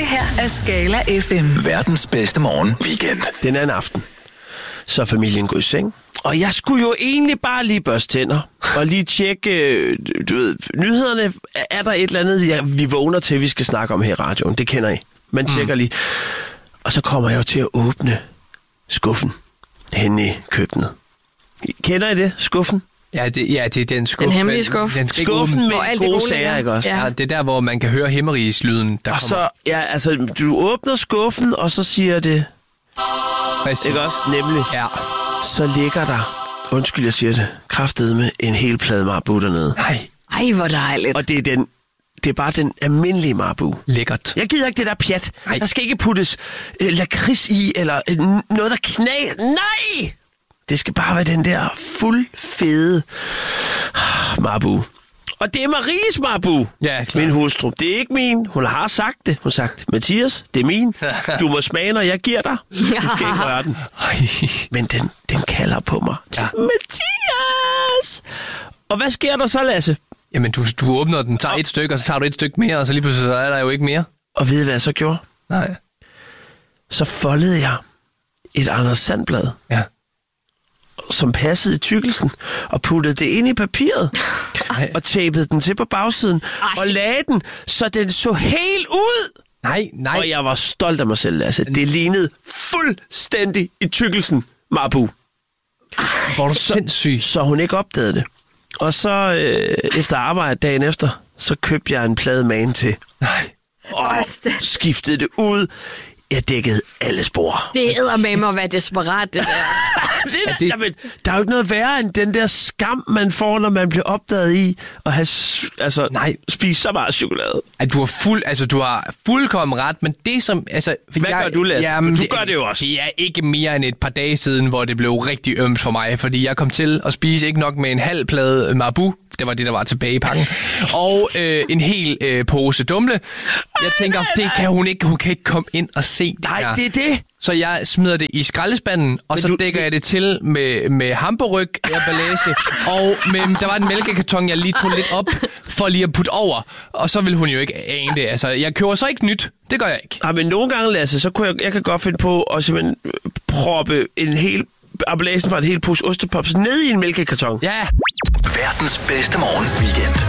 her er Skala FM. Verdens bedste morgen weekend. Den er en aften. Så familien går i seng. Og jeg skulle jo egentlig bare lige børste tænder. Og lige tjekke, du ved, nyhederne. Er der et eller andet, vi vågner til, vi skal snakke om her i radioen? Det kender I. Man tjekker lige. Og så kommer jeg jo til at åbne skuffen henne i køkkenet. Kender I det? Skuffen? Ja, det er den skuffe. Den hemmelige skuffe. Skuffen med gode sager, ikke også? Ja, det er der, hvor man kan høre himmerigslyden, der og kommer. så, ja, altså, du åbner skuffen, og så siger det... Præcis. Ikke også? Nemlig. Ja. Så ligger der, undskyld, jeg siger det, kraftedeme en hel plade Marabou dernede. Nej. Ej, hvor dejligt. Og det er bare den almindelige Marabou. Lækkert. Jeg gider ikke det der pjat. Nej. Der skal ikke puttes lakrids i, eller noget, der knæ. Nej! Det skal bare være den der fuldfede Marabou. Og det er Maries Marabou, Ja, klar. min hustru. Det er ikke min. Hun har sagt det. Hun har sagt, Mathias, det er min. Du må smage, når jeg giver dig. Du skal ikke røre den. Men den kalder på mig. Ja. Mathias! Og hvad sker der så, Lasse? Jamen, du åbner den, tager et stykke, og så tager du et stykke mere, og så lige pludselig så er der jo ikke mere. Og ved I, hvad jeg så gjorde? Nej. Så foldede jeg et Anders Sandblad, Ja. som passede i tykkelsen, og puttede det ind i papiret, og tapede den til på bagsiden, og lagde den, så den så helt ud. Nej. Og jeg var stolt af mig selv, Lasse. Det lignede fuldstændig i tykkelsen Marabou. Hvor er du sindssyg. Så hun ikke opdagede det. Og så efter arbejde dagen efter, så købte jeg en plade magen til. Nej. Og skiftede det ud. Jeg dækkede alle spor. Det æder med mig at være desperat, det der. Jamen, der er jo ikke noget værre end den der skam, man får, når man bliver opdaget i at have spist så meget chokolade. At du har fuldkommen ret, men det som... Altså, Hvad gør du, Lasse? Jamen, Du gør det jo også. Det er ikke mere end et par dage siden, hvor det blev rigtig ømt for mig, fordi jeg kom til at spise ikke nok med en halv plade Marabou. Det var det, der var tilbage i pakken. Og en hel pose dumle. Jeg tænker, det kan hun ikke. Hun kan ikke komme ind og se det her. Nej, det er det. Så jeg smider det i skraldespanden, og så dækker jeg det til med hamburg-emballage. Og der var en mælkekarton, jeg lige tog lidt op for lige at putte over. Og så vil hun jo ikke ane det. Altså, jeg køber så ikke nyt. Det gør jeg ikke. Ja, men nogle gange, Lasse, så kunne jeg kan godt finde på at simpelthen proppe en hel emballagen fra et helt pose ostepops ned i en mælkekarton. Ja. Verdens bedste morgen weekend.